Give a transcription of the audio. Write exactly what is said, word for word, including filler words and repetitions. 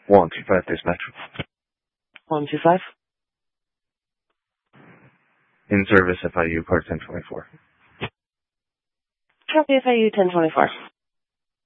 one two five dispatch. one two five. In service F I U part ten twenty-four. Copy F I U ten twenty-four.